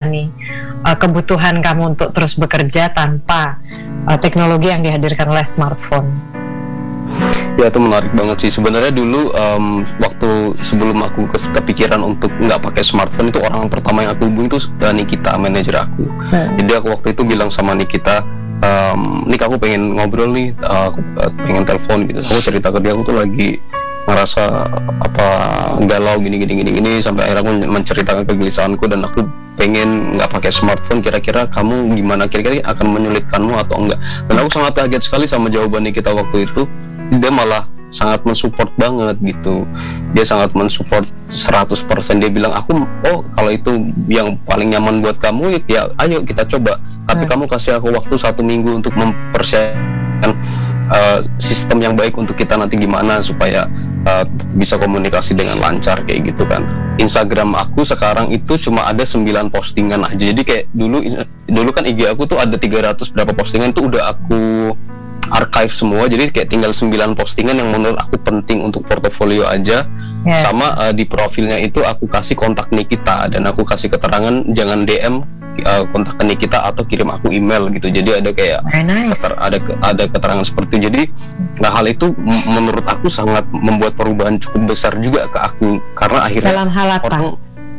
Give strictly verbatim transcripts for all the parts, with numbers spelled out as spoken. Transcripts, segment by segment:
nih uh, kebutuhan kamu untuk terus bekerja tanpa uh, teknologi yang dihadirkan oleh smartphone? Ya, itu menarik banget sih sebenarnya. Dulu um, waktu sebelum aku ke- kepikiran untuk nggak pakai smartphone, itu orang pertama yang aku hubungi itu uh, Nikita, manajer aku. hmm. Jadi aku waktu itu bilang sama Nikita, um, Nik, aku pengen ngobrol nih, uh, aku uh, pengen telepon gitu. Aku cerita ke dia, aku tuh lagi ngerasa apa galau gini gini gini gini sampai akhirnya aku menceritakan kegelisahanku dan aku pengen nggak pakai smartphone. Kira-kira kamu gimana, kira-kira akan menyulitkanmu atau enggak? Dan aku sangat kaget sekali sama jawabannya kita waktu itu. Dia malah sangat mensupport banget gitu. Dia sangat mensupport seratus persen. Dia bilang, aku oh kalau itu yang paling nyaman buat kamu ya ayo kita coba, tapi hmm. kamu kasih aku waktu satu minggu untuk mempersiapkan uh, sistem yang baik untuk kita nanti gimana supaya uh, bisa komunikasi dengan lancar kayak gitu kan. Instagram aku sekarang itu cuma ada sembilan postingan aja. Jadi kayak dulu dulu kan I G aku tuh ada tiga ratus berapa postingan, tuh udah aku archive semua. Jadi kayak tinggal sembilan postingan yang menurut aku penting untuk portofolio aja. Yes. Sama uh, di profilnya itu aku kasih kontak Nikita dan aku kasih keterangan jangan D M uh, kontak ke Nikita atau kirim aku email gitu. Jadi ada kayak nice. keter- ada ada keterangan seperti itu. Jadi nah hal itu m- menurut aku sangat membuat perubahan cukup besar juga ke aku, karena akhirnya dalam hal apa? Orang,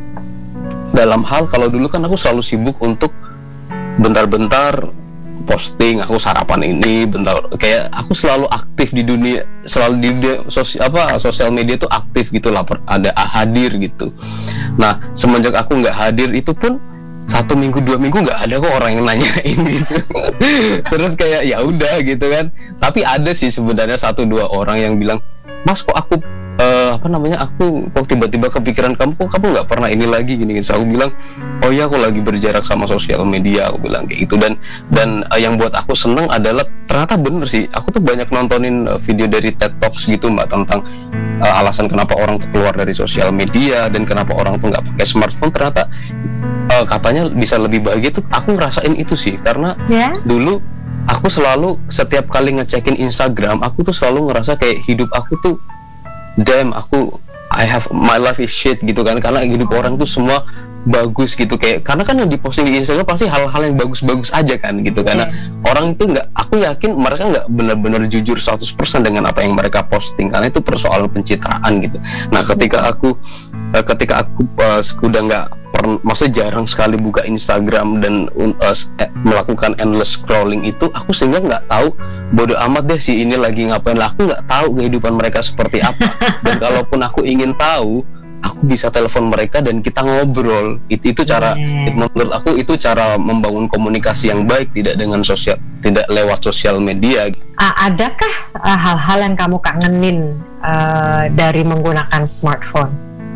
dalam hal kalau dulu kan aku selalu sibuk untuk bentar-bentar posting aku sarapan ini, bentar kayak aku selalu aktif di dunia, selalu di dunia sosial apa sosial media tuh aktif gitu lah, ada hadir gitu. Nah semenjak aku nggak hadir itu pun satu minggu dua minggu nggak ada kok orang yang nanyain gitu. Terus kayak ya udah gitu kan. Tapi ada sih sebenarnya satu dua orang yang bilang, Mas kok aku uh, apa namanya aku kok tiba-tiba kepikiran kamu, kok kamu nggak pernah ini lagi gini gitu. Aku bilang, oh ya aku lagi berjarak sama sosial media, aku bilang kayak gitu. Dan dan uh, yang buat aku seneng adalah ternyata bener sih, aku tuh banyak nontonin uh, video dari TED Talks gitu mbak tentang uh, alasan kenapa orang tuh keluar dari sosial media dan kenapa orang tuh nggak pakai smartphone. Ternyata uh, katanya bisa lebih bahagia tuh. Aku ngerasain itu sih karena yeah. dulu aku selalu setiap kali ngecekin Instagram, aku tuh selalu ngerasa kayak hidup aku tuh damn, aku I have my life is shit gitu kan, karena hidup orang tuh semua bagus gitu, kayak karena kan yang diposting di Instagram pasti hal-hal yang bagus-bagus aja kan gitu, karena yeah. orang itu nggak, aku yakin mereka nggak benar-benar jujur seratus persen dengan apa yang mereka posting, karena itu persoalan pencitraan gitu. Nah ketika aku ketika aku uh, udah nggak maksudnya jarang sekali buka Instagram dan uh, melakukan endless scrolling itu, aku sehingga nggak tahu, bodo amat deh si ini lagi ngapain lah, aku nggak tahu kehidupan mereka seperti apa. Dan kalaupun aku ingin tahu, aku bisa telepon mereka dan kita ngobrol. Itu itu cara hmm. menurut aku itu cara membangun komunikasi yang baik, tidak dengan sosial, tidak lewat sosial media. Uh, adakah uh, hal-hal yang kamu kangenin uh, dari menggunakan smartphone?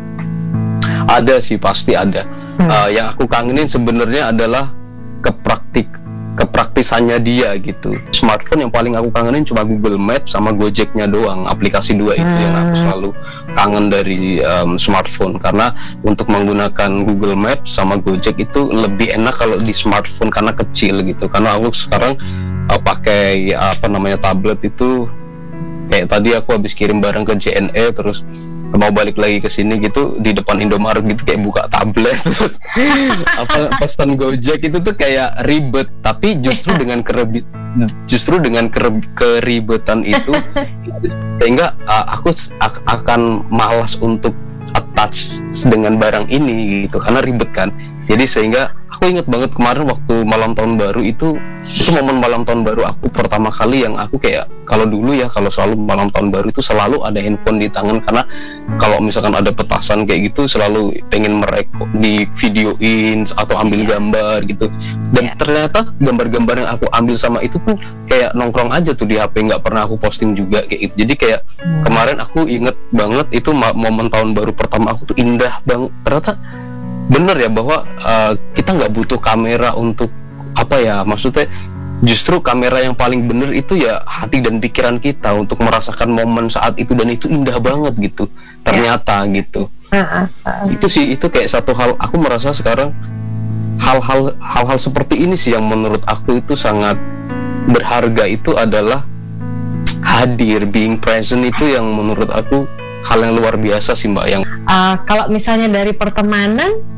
Ada sih, pasti ada. Hmm. Uh, yang aku kangenin sebenarnya adalah kepraktik kepraktisannya dia gitu. Smartphone yang paling aku kangenin cuma Google Maps sama Gojeknya doang. Aplikasi dua itu hmm. yang aku selalu kangen dari um, smartphone, karena untuk menggunakan Google Maps sama Gojek itu lebih enak kalau di smartphone karena kecil gitu. Karena aku sekarang uh, pakai apa namanya tablet itu, kayak tadi aku habis kirim barang ke J N E terus mau balik lagi ke sini gitu, di depan Indomaret gitu kayak buka tablet terus apa pesan Gojek itu tuh kayak ribet, tapi justru dengan kerebi, justru dengan kere, keribetan itu sehingga uh, aku ak- akan malas untuk attach dengan barang ini gitu, karena ribet kan. Jadi sehingga aku ingat banget kemarin waktu malam tahun baru itu, itu momen malam tahun baru aku pertama kali yang aku kayak, kalau dulu ya kalau selalu malam tahun baru itu selalu ada handphone di tangan, karena kalau misalkan ada petasan kayak gitu selalu pengen merekod, di videoin atau ambil gambar gitu. Dan yeah. ternyata gambar-gambar yang aku ambil sama itu pun kayak nongkrong aja tuh di H P, nggak pernah aku posting juga kayak gitu. Jadi kayak hmm. kemarin aku inget banget itu momen tahun baru pertama aku tuh indah banget. Ternyata bener ya bahwa uh, kita nggak butuh kamera untuk apa ya, maksudnya justru kamera yang paling bener itu ya hati dan pikiran kita untuk merasakan momen saat itu, dan itu indah banget gitu ternyata ya. Gitu uh, uh, uh. Itu sih, itu kayak satu hal aku merasa sekarang hal-hal hal-hal seperti ini sih yang menurut aku itu sangat berharga. Itu adalah hadir, being present, itu yang menurut aku hal yang luar biasa sih mbak. Yang uh, kalau misalnya dari pertemanan,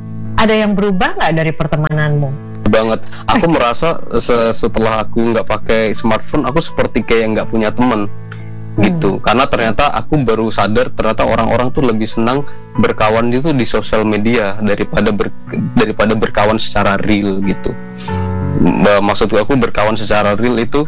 ada yang berubah nggak dari pertemananmu? Banget. Aku merasa se- setelah aku nggak pakai smartphone, aku seperti kayak nggak punya teman gitu. Karena ternyata aku baru sadar ternyata orang-orang tuh lebih senang berkawan itu di sosial media daripada ber- daripada berkawan secara real gitu. Nah, maksudku aku berkawan secara real itu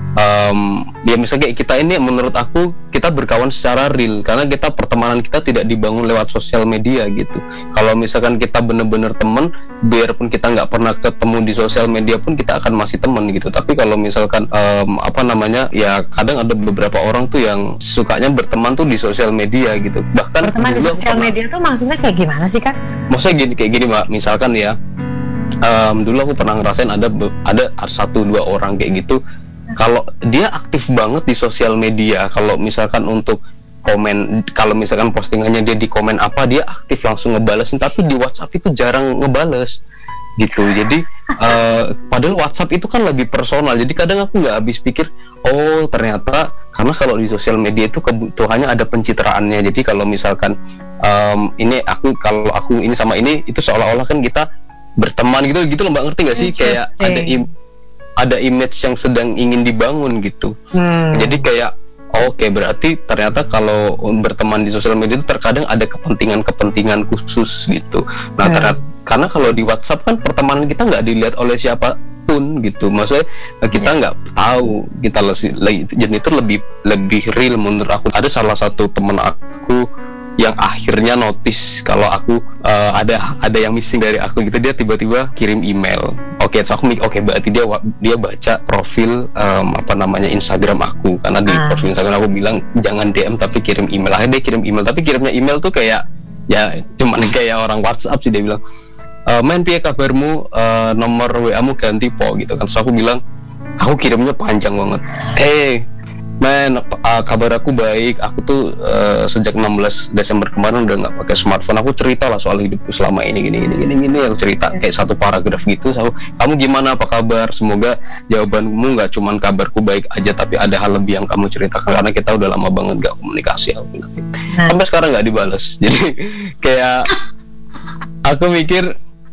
um, ya misalnya kayak kita ini, menurut aku kita berkawan secara real karena kita pertemanan kita tidak dibangun lewat sosial media gitu. Kalau misalkan kita bener-bener temen, biarpun kita nggak pernah ketemu di sosial media pun kita akan masih temen gitu. Tapi kalau misalkan um, apa namanya, ya kadang ada beberapa orang tuh yang sukanya berteman tuh di sosial media gitu. Bahkan Berteman di dulu aku sosial pernah- media tuh maksudnya kayak gimana sih, Kak? maksudnya gini, kayak gini Mbak, misalkan ya um, dulu aku pernah ngerasain ada be- ada satu dua orang kayak gitu. Kalau dia aktif banget di sosial media, kalau misalkan untuk komen, kalau misalkan postingannya dia di komen apa, dia aktif langsung ngebalesin, tapi di WhatsApp itu jarang ngebales gitu. Jadi uh, padahal WhatsApp itu kan lebih personal, jadi kadang aku nggak habis pikir, oh ternyata karena kalau di sosial media itu kebutuhannya ada pencitraannya. Jadi kalau misalkan um, ini aku kalau aku ini sama ini, itu seolah-olah kan kita berteman gitu gitu loh Mbak, ngerti nggak sih? Kayak ada im- ada image yang sedang ingin dibangun gitu. Hmm. Jadi kayak oke, okay, berarti ternyata kalau berteman di sosial media itu terkadang ada kepentingan-kepentingan khusus gitu. Nah, Hmm. ternyata karena kalau di WhatsApp kan pertemanan kita nggak dilihat oleh siapapun gitu. Maksudnya kita nggak yeah. tahu, kita lebih, jadi itu lebih lebih real menurut aku. Ada salah satu teman aku yang akhirnya notice kalau aku uh, ada ada yang missing dari aku gitu. Dia tiba-tiba kirim email. Oke, okay, so aku mikir, oke okay, berarti dia dia baca profil um, apa namanya Instagram aku, karena di ah. profil Instagram aku bilang jangan D M tapi kirim email. Akhirnya dia kirim email, tapi kirimnya email tuh kayak ya cuman kayak orang WhatsApp sih. Dia bilang, e, men piye kabarmu, uh, nomor W A-mu ganti po gitu kan. So aku bilang, aku kirimnya panjang banget. Eh Men, uh, kabar aku baik. Aku tuh uh, sejak enam belas Desember kemarin udah nggak pakai smartphone. Aku cerita lah soal hidupku selama ini, gini, gini, gini, gini. Aku cerita kayak satu paragraf gitu. So, kamu gimana? Apa kabar? Semoga jawabanmu nggak cuman kabarku baik aja, tapi ada hal lebih yang kamu ceritakan. Karena kita udah lama banget nggak komunikasi. Aku bilang gitu. Nah. Sampai sekarang nggak dibales. Jadi kayak aku mikir.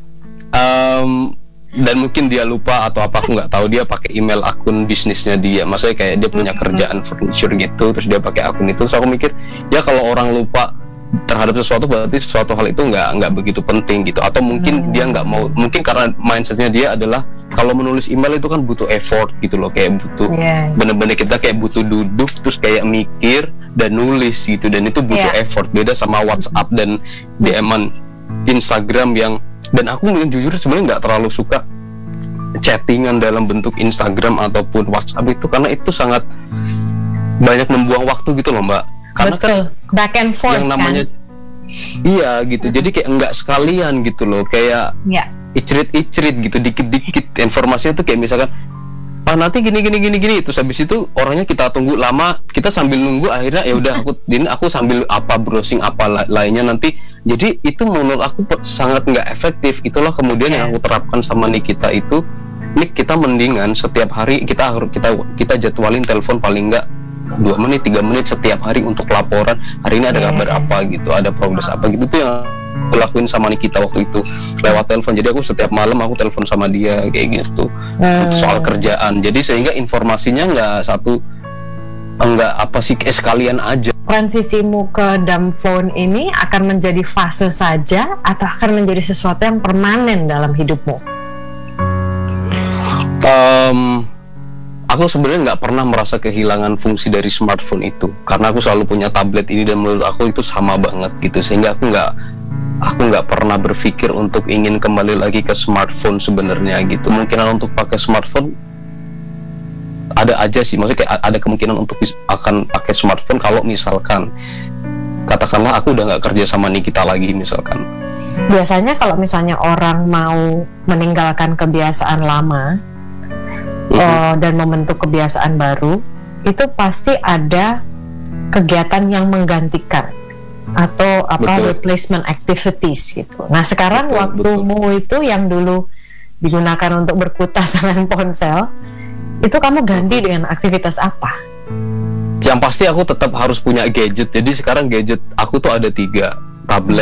Um, dan mungkin dia lupa atau apa, aku nggak tahu. Dia pakai email akun bisnisnya dia, maksudnya kayak dia punya kerjaan furniture gitu, terus dia pakai akun itu. So aku mikir ya kalau orang lupa terhadap sesuatu berarti sesuatu hal itu nggak nggak begitu penting gitu, atau mungkin hmm. dia nggak mau, mungkin karena mindsetnya dia adalah kalau menulis email itu kan butuh effort gitu loh, kayak butuh yes. bener-bener kita kayak butuh duduk terus kayak mikir dan nulis gitu, dan itu butuh yeah. effort. Beda sama WhatsApp dan D M-an Instagram yang, dan aku yang jujur sebenarnya nggak terlalu suka chattingan dalam bentuk Instagram ataupun WhatsApp itu, karena itu sangat banyak membuang waktu gitu loh Mbak. Karena betul, kan back and forth yang namanya kan? Iya gitu, jadi kayak nggak sekalian gitu loh, kayak yeah. icrit-icrit gitu, dikit-dikit informasinya tuh kayak misalkan ah nanti gini gini gini gini, terus habis itu orangnya kita tunggu lama, kita sambil nunggu akhirnya ya udah aku ini aku sambil apa browsing apa la- lainnya nanti. Jadi itu menurut aku sangat nggak efektif. Itulah kemudian yes. yang aku terapkan sama Nikita itu, Nik, kita mendingan setiap hari kita harus kita kita jadwalin telepon paling nggak dua menit tiga menit setiap hari untuk laporan hari ini ada kabar yes. apa gitu, ada progres apa gitu. Itu yang aku lakuin sama Nikita waktu itu lewat telepon. Jadi aku setiap malam aku telepon sama dia kayak gitu hmm. soal kerjaan. Jadi sehingga informasinya nggak satu enggak apa sih eh, sekalian aja. Transisimu ke dumb phone ini akan menjadi fase saja atau akan menjadi sesuatu yang permanen dalam hidupmu? Um, aku sebenarnya nggak pernah merasa kehilangan fungsi dari smartphone itu, karena aku selalu punya tablet ini dan menurut aku itu sama banget gitu, sehingga aku nggak aku nggak pernah berpikir untuk ingin kembali lagi ke smartphone sebenarnya gitu. Kemungkinan untuk pakai smartphone ada aja sih, maksudnya kayak ada kemungkinan untuk akan pakai smartphone kalau misalkan katakanlah aku udah nggak kerja sama Nikita lagi misalkan. Biasanya kalau misalnya orang mau meninggalkan kebiasaan lama mm-hmm. oh, dan membentuk kebiasaan baru, itu pasti ada kegiatan yang menggantikan atau apa betul. Replacement activities gitu. Nah sekarang betul, waktumu betul. Itu yang dulu digunakan untuk berkutat dengan ponsel, itu kamu ganti dengan aktivitas apa? Yang pasti aku tetap harus punya gadget. Jadi sekarang gadget aku tuh ada tiga, tablet,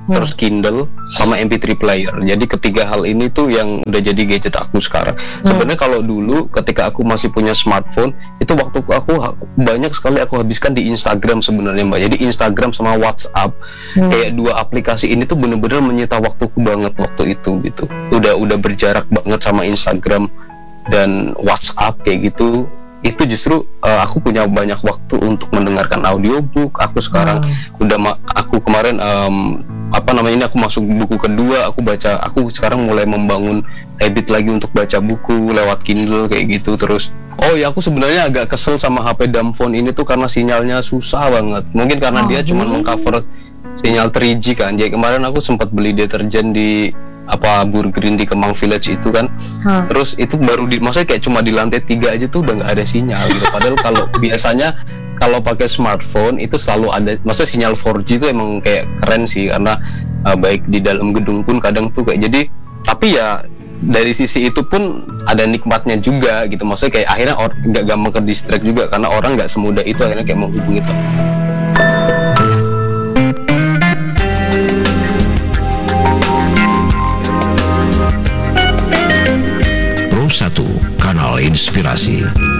Hmm. terus Kindle, sama M P tiga player. Jadi ketiga hal ini tuh yang udah jadi gadget aku sekarang. Hmm. Sebenarnya kalau dulu ketika aku masih punya smartphone, itu waktu aku ha- banyak sekali aku habiskan di Instagram sebenarnya Mbak. Jadi Instagram sama WhatsApp, Hmm. kayak dua aplikasi ini tuh bener-bener menyita waktuku banget waktu itu gitu. Udah udah berjarak banget sama Instagram dan WhatsApp kayak gitu. Itu justru uh, aku punya banyak waktu untuk mendengarkan audiobook. Aku sekarang Hmm. udah ma- aku kemarin um, apa namanya ini aku masuk buku kedua, aku baca, aku sekarang mulai membangun habit lagi untuk baca buku lewat Kindle kayak gitu. Terus oh ya, aku sebenarnya agak kesel sama H P dumb phone ini tuh karena sinyalnya susah banget. Mungkin karena Oh, dia cuma hmm. mengcover sinyal tiga G kan. Jadi kemarin aku sempat beli deterjen di apa Burgreen di Kemang Village itu kan. Hah. Terus itu baru di, maksudnya kayak cuma di lantai tiga aja tuh udah nggak ada sinyal gitu. Padahal kalau biasanya kalau pakai smartphone itu selalu ada, maksudnya sinyal empat G itu emang kayak keren sih, karena uh, baik di dalam gedung pun kadang tuh kayak jadi. Tapi ya dari sisi itu pun ada nikmatnya juga gitu. Maksudnya kayak akhirnya or- nggak gampang ke distract juga, karena orang nggak semudah itu akhirnya kayak menghubungi itu. Pro satu, kanal inspirasi.